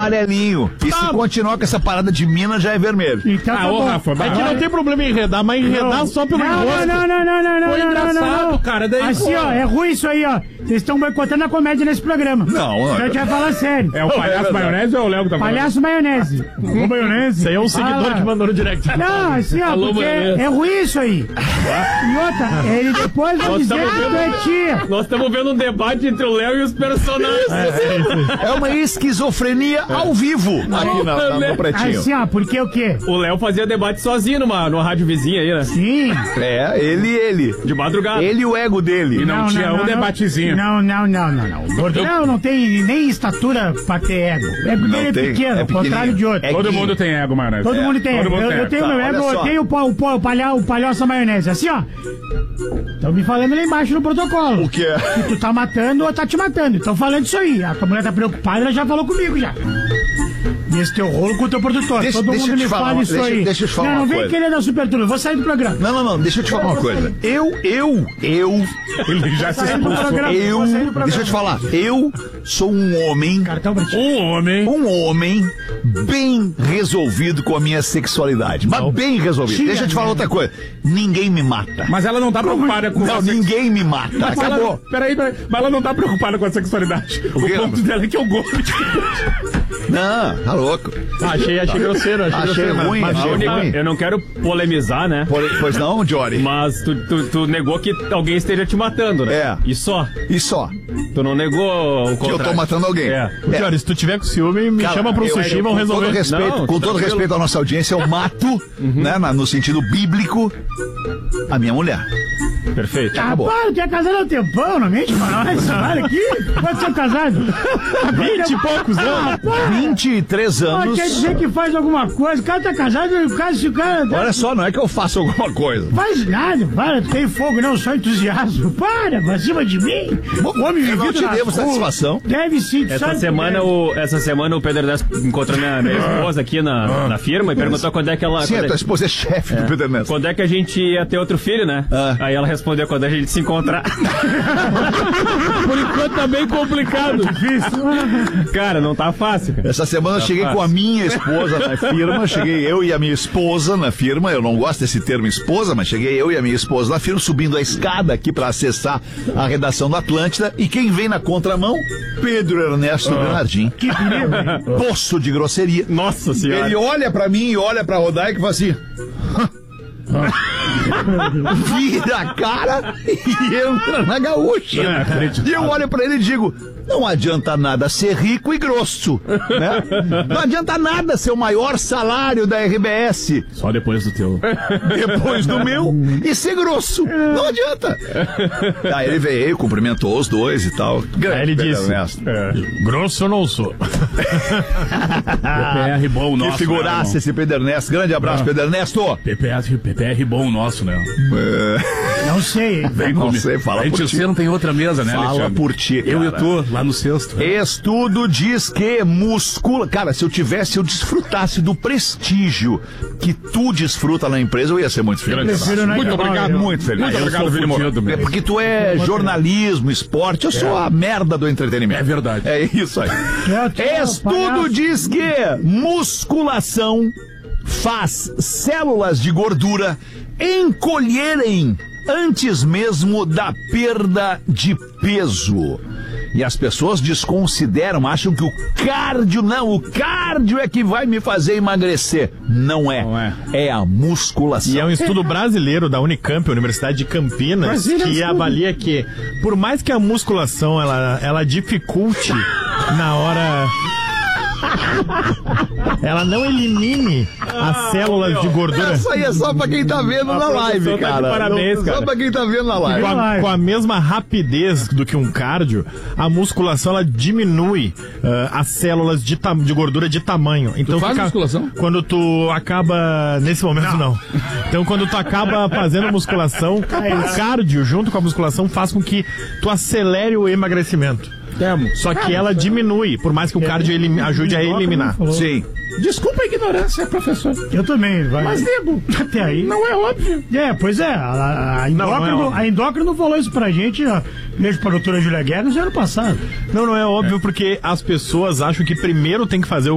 amarelinho. E se continuar com essa parada de mina, já é vermelho. Então, Rafa, é que não tem problema em enredar, mas enredar só pelo rosto. Não. Foi engraçado, cara. Daí, assim, ó, é ruim isso aí, ó. Vocês estão boicotando a comédia nesse programa. Não. A gente vai falar sério. É o Palhaço Maionese ou é o Léo que tá falando? Palhaço Maionese. O Maionese? Isso aí é um seguidor que mandou no direct. Não, assim, ó, porque é ruim isso aí. E outra, ele depois vai dizer que tu é tia. Nós estamos vendo um debate entre o Léo e os personagens. É uma esquizofrenia ao vivo aqui no Pretinho. Assim, ó, porque o quê? O Léo fazia debate sozinho numa rádio vizinha aí, né? Sim. Ele. De madrugada. Ele e o ego dele. E não tinha debatezinho. Não. O Gordão não tem nem estatura pra ter ego. O ego dele é pequeno, ao contrário de outro. Todo mundo tem ego, Maionese. Todo mundo tem ego. Eu tenho meu ego, eu tenho o palhaço Maionese. Assim, ó. Estão me falando lá embaixo no protocolo. O que é? Que tu tá matando ou tá te matando. Estão falando isso aí. A tua mulher tá preocupada, ela já falou comigo já. E esse teu rolo com o teu produtor. Todo mundo me fala isso aí. Deixa eu te falar uma coisa. Não vem querer dar super tudo. Vou sair do programa. Não. Deixa eu te falar uma coisa. Ele já se expulsou. Deixa eu te falar. Eu sou um homem. Um homem bem resolvido com a minha sexualidade. Mas bem resolvido. Deixa eu te falar outra coisa. Ninguém me mata. Mas ela não tá preocupada com Não, ninguém me mata. Acabou. Peraí. Mas ela não tá preocupada com a sexualidade. O ponto dela é que eu gosto. Não, tá louco. Achei grosseiro. Achei ruim. Eu não quero polemizar, né? Pois não, Jory? Mas tu negou que alguém esteja te matando, né? É. E só. Tu não negou o contrário. Que eu tô matando alguém. Jory, se tu tiver com ciúme, me chama pro sushi e vamos resolver. Com todo respeito à nossa audiência, eu mato, né, no sentido bíblico, a minha mulher. Perfeito. Acabou. Tu é casado há um tempão, não mente pra nós. Olha aqui. Quantos são casados? 20 e poucos anos. 23 anos. Quer dizer que faz alguma coisa. O cara tá casado, o cara... Olha só, não é que eu faço alguma coisa. Faz nada, para, tu tem fogo, não, só entusiasmo. Pra cima de mim. O homem vivido eu não te devo satisfação. Deve sim. Essa semana o Pedro Ernesto encontrou minha esposa aqui na firma e perguntou quando é que ela... Sim, a tua esposa é chefe do Pedro Ernesto. Quando é que a gente ia ter outro filho, né? Aí ela respondeu quando a gente se encontrar. Por enquanto tá bem complicado. Difícil. Cara, não tá fácil. Cara. Essa semana eu cheguei com a minha esposa na firma. Cheguei eu e a minha esposa na firma. Eu não gosto desse termo esposa, mas cheguei eu e a minha esposa na firma, subindo a escada aqui pra acessar a redação do Atlântida. E quem vem na contramão? Pedro Ernesto Bernardim. Que perigo. Poço de grosseria. Nossa senhora. Ele olha pra mim e olha pra Rodaica e fala assim... Vira a cara e entra na gaúcha. E eu olho pra ele e digo: não adianta nada ser rico e grosso, né? Não adianta nada ser o maior salário da RBS. Só depois do teu. Depois do meu e ser grosso. Não adianta. Aí ele veio, cumprimentou os dois e tal. Aí ele disse: grosso eu não sou. PPR bom nosso. Que figuraça, né, esse Pedro Ernesto. Grande abraço, Pedro Ernesto. PPR bom nosso, né? Não sei. Não sei, fala por ti. Você não tem outra mesa, né, Fala Alexandre? por ti, cara. Eu e tu, lá no sexto. Estudo diz que muscula... Cara, se eu desfrutasse do prestígio que tu desfruta na empresa, eu ia ser muito feliz. Muito obrigado. Muito feliz. Muito obrigado, Vini. É porque tu é jornalismo, esporte, eu sou a merda do entretenimento. É verdade. É isso aí. Estudo diz que musculação faz células de gordura encolherem antes mesmo da perda de peso. E as pessoas desconsideram, acham que o cardio é que vai me fazer emagrecer. Não é. É a musculação. E é um estudo brasileiro da Unicamp, Universidade de Campinas, que avalia que, por mais que a musculação ela dificulte na hora... ela não elimine as células de gordura. Isso aí é só pra quem tá vendo na live, cara. Parabéns, cara. Só pra quem tá vendo na live. Com a mesma rapidez do que um cardio, a musculação ela diminui as células de gordura de tamanho. Então, tu faz musculação? Quando tu acaba... Nesse momento, não. Então, quando tu acaba fazendo musculação, o cardio, junto com a musculação, faz com que tu acelere o emagrecimento. Só que ela diminui, por mais que o cardio ajude a eliminar. Sim. Desculpa a ignorância, professor. Eu também, vai. Mas, nego, até aí. Não é óbvio. Pois é. A endócrino falou isso pra gente, mesmo pra doutora Júlia Guedes, no ano passado. Não é óbvio porque as pessoas acham que primeiro tem que fazer